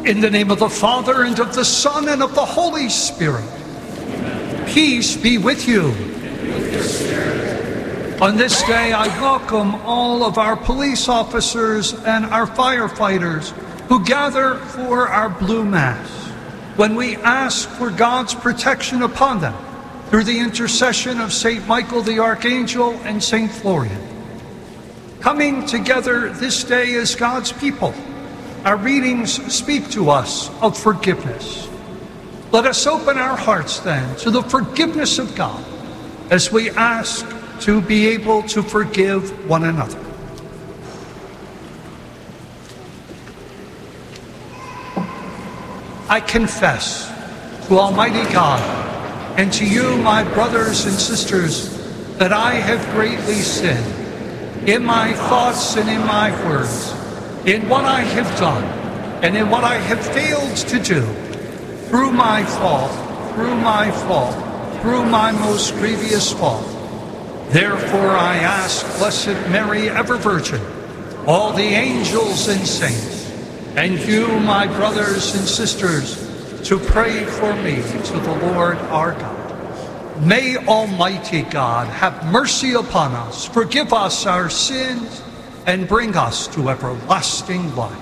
In the name of the Father, and of the Son, and of the Holy Spirit. Peace be with you. On this day, I welcome all of our police officers and our firefighters who gather for our Blue Mass, when we ask for God's protection upon them through the intercession of St. Michael the Archangel and St. Florian. Coming together this day as God's people, our readings speak to us of forgiveness. Let us open our hearts then to the forgiveness of God as we ask to be able to forgive one another. I confess to Almighty God and to you, my brothers and sisters, that I have greatly sinned in my thoughts and in my words, in what I have done, and in what I have failed to do, through my fault, through my most grievous fault. Therefore I ask Blessed Mary, ever Virgin, all the angels and saints, and you, my brothers and sisters, to pray for me to the Lord our God. May Almighty God have mercy upon us, forgive us our sins, and bring us to everlasting life.